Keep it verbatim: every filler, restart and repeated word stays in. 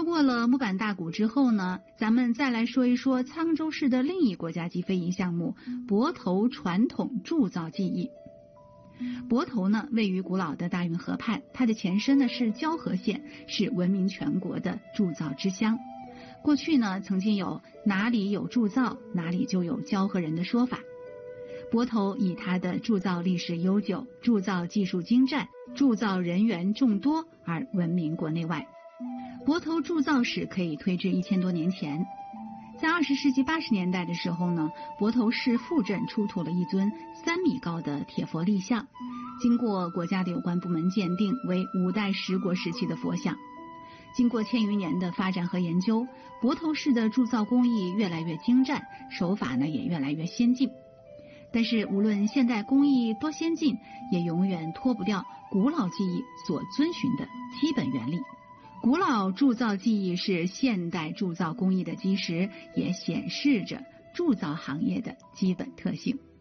过了木板大鼓之后呢，咱们再来说一说沧州市的另一国家级非遗项目泊头传统铸造技艺。泊头呢，位于古老的大运河畔，它的前身呢是蛟河县，是闻名全国的铸造之乡。过去呢，曾经有哪里有铸造，哪里就有蛟河人的说法。泊头以它的铸造历史悠久、铸造技术精湛、铸造人员众多而闻名国内外。泊头铸造史可以推至一千多年前。在二十世纪八十年代的时候呢，泊头市富镇出土了一尊三米高的铁佛立像，经过国家的有关部门鉴定为五代十国时期的佛像。经过千余年的发展和研究，泊头市的铸造工艺越来越精湛，手法呢也越来越先进。但是无论现代工艺多先进，也永远脱不掉古老技艺所遵循的基本原理。古老铸造技艺是现代铸造工艺的基石，也显示着铸造行业的基本特性。